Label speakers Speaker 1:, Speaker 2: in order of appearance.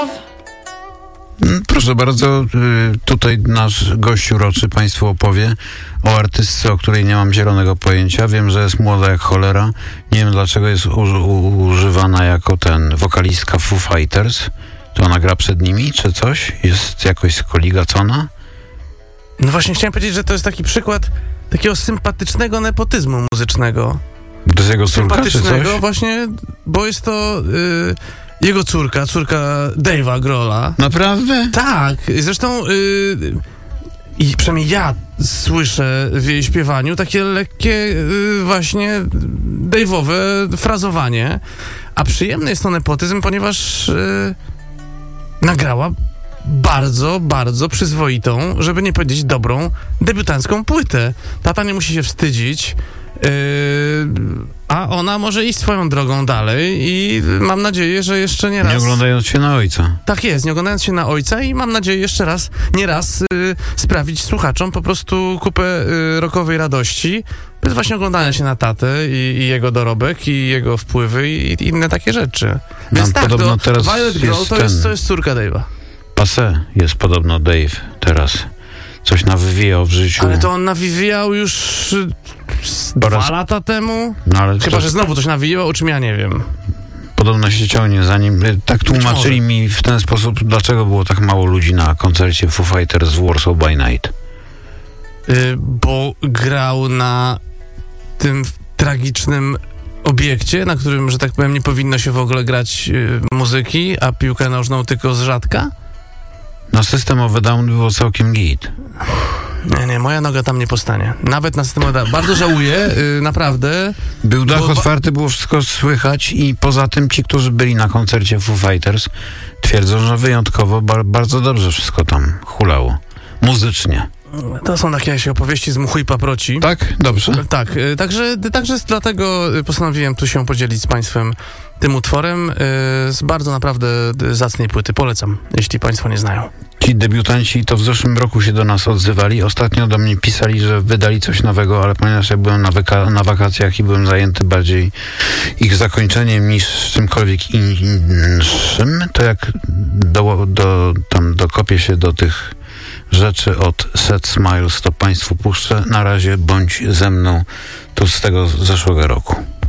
Speaker 1: Proszę bardzo, tutaj nasz gość uroczy Państwu opowie o artystce, o której nie mam zielonego pojęcia. Wiem, że jest młoda jak cholera. Nie wiem, dlaczego jest używana jako wokalistka Foo Fighters. To ona gra przed nimi, czy coś? Jest jakoś skoligacona?
Speaker 2: No właśnie chciałem powiedzieć, że to jest taki przykład takiego sympatycznego nepotyzmu muzycznego.
Speaker 1: To jest jego córka, czy coś?
Speaker 2: Właśnie, bo jest to jego córka Dave'a Grohla.
Speaker 1: Naprawdę?
Speaker 2: Tak, zresztą i przynajmniej ja słyszę w jej śpiewaniu takie lekkie właśnie Dave'owe frazowanie, a przyjemny jest to nepotyzm, ponieważ nagrała bardzo, bardzo przyzwoitą, żeby nie powiedzieć dobrą, debiutancką płytę. Tata nie musi się wstydzić, a ona może iść swoją drogą dalej i mam nadzieję, że jeszcze nie raz...
Speaker 1: Nie oglądając się na ojca.
Speaker 2: Tak jest, nie oglądając się na ojca i mam nadzieję jeszcze nie raz sprawić słuchaczom po prostu kupę rockowej radości bez właśnie oglądania się na tatę i jego dorobek i jego wpływy i inne takie rzeczy. Więc tak, to Violet Grohl to jest córka Dave'a.
Speaker 1: Passé jest podobno Dave teraz. Coś nawywijał w życiu.
Speaker 2: Ale to on nawijał już 2 lata temu?
Speaker 1: No, ale
Speaker 2: chyba, że znowu coś nawijał, o czym ja nie wiem.
Speaker 1: Podobno się ciągnie za nim. Tak tłumaczyli mi w ten sposób, dlaczego było tak mało ludzi na koncercie Foo Fighters w Warsaw by Night.
Speaker 2: Bo grał na tym tragicznym obiekcie, na którym, że tak powiem, nie powinno się w ogóle grać muzyki, a piłkę nożną tylko z rzadka?
Speaker 1: Na System of a Down było całkiem git.
Speaker 2: Nie, moja noga tam nie postanie. Nawet na System of a Down. Bardzo żałuję, naprawdę.
Speaker 1: Był dach otwarty, było wszystko słychać i poza tym ci, którzy byli na koncercie Foo Fighters, twierdzą, że wyjątkowo bardzo dobrze wszystko tam hulało. Muzycznie.
Speaker 2: To są takie opowieści z mchu i paproci.
Speaker 1: Tak? Dobrze?
Speaker 2: Tak, także dlatego postanowiłem tu się podzielić z Państwem tym utworem z bardzo naprawdę zacnej płyty. Polecam, jeśli Państwo nie znają.
Speaker 1: Ci debiutanci to w zeszłym roku się do nas odzywali. Ostatnio do mnie pisali, że wydali coś nowego, ale ponieważ ja byłem na wakacjach i byłem zajęty bardziej ich zakończeniem niż czymkolwiek innym, to jak dokopię się do tych rzeczy od Set Smiles, to Państwu puszczę. Na razie bądź ze mną, to z tego zeszłego roku.